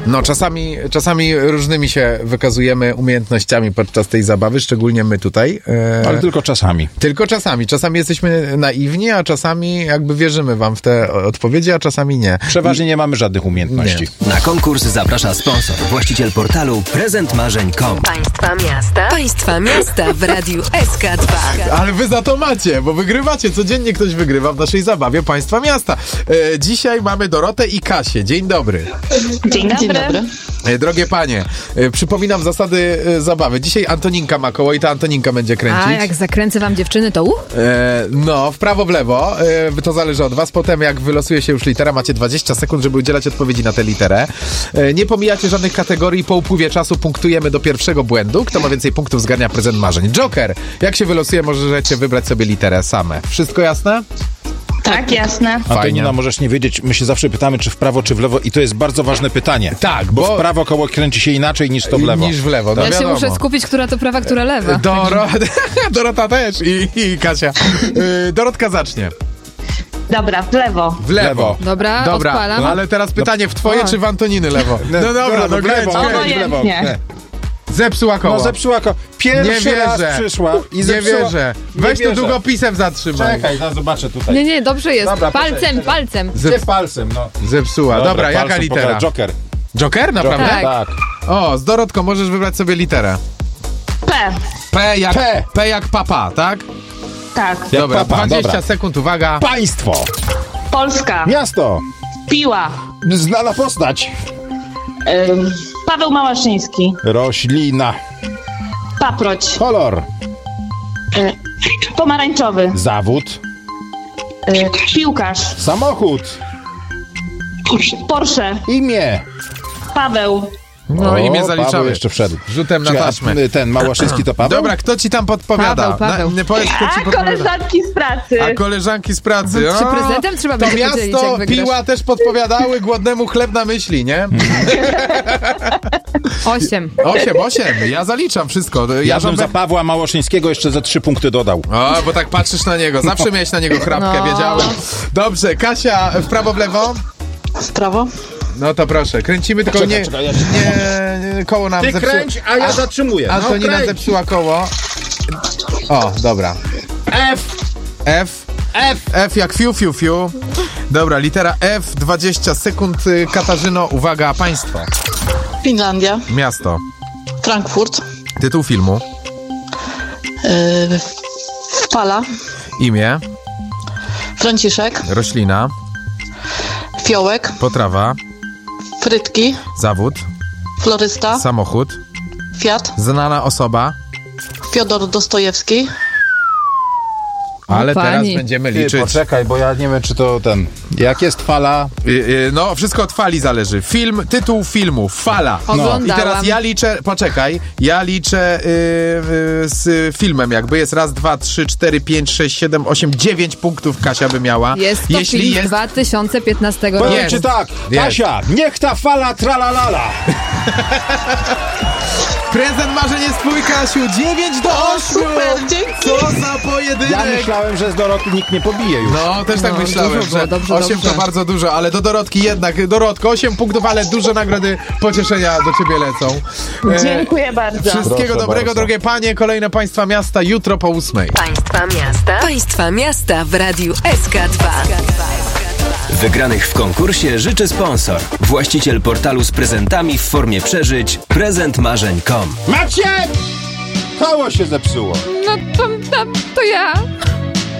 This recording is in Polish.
No, czasami różnymi się wykazujemy umiejętnościami podczas tej zabawy, szczególnie my tutaj. Ale tylko czasami. Tylko czasami. Czasami jesteśmy naiwni, a czasami jakby wierzymy wam w te odpowiedzi, a czasami nie. Przeważnie nie mamy żadnych umiejętności. Nie. Na konkurs zaprasza sponsor, właściciel portalu prezentmarzeń.com. Państwa miasta w Radiu SK2. Ale wy za to macie, bo wygrywacie. Codziennie ktoś wygrywa w naszej zabawie Państwa Miasta. Dzisiaj mamy Dorotę i Kasię. Dzień dobry. Dzień dobry. Drogie panie, przypominam zasady zabawy. Dzisiaj Antoninka ma koło i ta Antoninka będzie kręcić. A jak zakręcę wam dziewczyny, to No, w prawo, w lewo. To zależy od was. Potem jak wylosuje się już litera, macie 20 sekund, żeby udzielać odpowiedzi na tę literę. Nie pomijacie żadnych kategorii. Po upływie czasu punktujemy do pierwszego błędu. Kto ma więcej punktów, zgarnia prezent marzeń. Joker, jak się wylosuje, możecie wybrać sobie literę same. Wszystko jasne? Tak, jasne. Antonina, możesz nie wiedzieć, my się zawsze pytamy, czy w prawo, czy w lewo i to jest bardzo ważne pytanie. Tak, bo w prawo koło kręci się inaczej niż to w lewo. Niż w lewo, no ja wiadomo. się muszę skupić, która to prawa, która lewa. Dorota też i Kasia. Dorotka zacznie. Dobra, w lewo. W lewo. Dobra, odpalam. Ale teraz pytanie w twoje czy w Antoniny lewo? No dobra, no kręć. Obojętnie. Zepsuła koło. No zepsuła koło. Pierwszy raz przyszła i zepsuła. Nie wierzę. Weź tu długopisem zatrzymaj. Czekaj, zobaczę tutaj. Nie, dobrze jest. Dobra, palcem. Gdzie palcem, no. Zepsuła. Dobra, jaka litera? Joker. Joker? Naprawdę? Tak. O, z Dorotką możesz wybrać sobie literę. P. P jak papa, tak? Tak. Dobra, papa, 20 sekund, uwaga. Państwo. Polska. Miasto. Piła. Znana postać. Paweł Małaszyński. Roślina. Paproć. Kolor. Pomarańczowy. Zawód. Piłkarz. Samochód. Porsche. Imię. Paweł. No i mnie Paweł zaliczamy. jeszcze wszedł. Rzutem na taśmę. Ten Małaszyński to Paweł? Dobra, kto ci tam podpowiada? Paweł. Powiedz, kto ci podpowiada. Koleżanki z pracy. A koleżanki z pracy. Czy prezentem trzeba To będzie podzielić, miasto, jak wygrasz? Piła też podpowiadały, głodnemu chleb na myśli, nie? 8. 8. Ja zaliczam wszystko. Ja bym za Pawła Małaszyńskiego jeszcze ze 3 punkty dodał. O, bo tak patrzysz na niego. Zawsze miałeś na niego chrapkę, wiedziałem. Dobrze, Kasia, w prawo, w lewo? W prawo. No to proszę, kręcimy, tylko Czekaj, nie koło nam zepsuło. kręć, a ja zatrzymuję. Antonina zepsuła koło. O, dobra. F jak fiu. Dobra, litera F, 20 sekund. Katarzyno, uwaga, państwo. Finlandia. Miasto. Frankfurt. Tytuł filmu. Wpala. Imię. Franciszek. Roślina. Fiołek. Potrawa. Frytki. Zawód. Florysta. Samochód. Fiat. Znana osoba. Fiodor Dostojewski. Ale teraz pani. będziemy liczyć. Poczekaj, bo ja nie wiem, czy to ten... Jak jest fala? No, wszystko od fali zależy. Tytuł filmu, fala. Oglądałam. I teraz ja liczę, ja liczę z filmem jakby. Jest 1, 2, 3, 4, 5, 6, 7, 8, 9 punktów Kasia by miała. Jest to film 2015 roku. Powiem ci tak, Kasia, niech ta fala tralalala. Prezent marzeń jest twój, Kasiu. 9 do 8. Super, dzięki. Co za pojedynek. Ja myślałem, że z Doroty nikt nie pobije już. No, też tak myślałem, dużo było, że dobrze, 8 dobrze. to bardzo dużo, ale do Dorotki jednak. Dorotko, 8 punktów, ale duże nagrody pocieszenia do ciebie lecą. Dziękuję bardzo. Wszystkiego Proszę dobrego, bardzo. drogie panie. Kolejne Państwa Miasta jutro po 8. Państwa miasta w Radiu SK2. Wygranych w konkursie życzy sponsor, właściciel portalu z prezentami w formie przeżyć prezentmarzeń.com. Maciek! Koło się zepsuło. No to ja.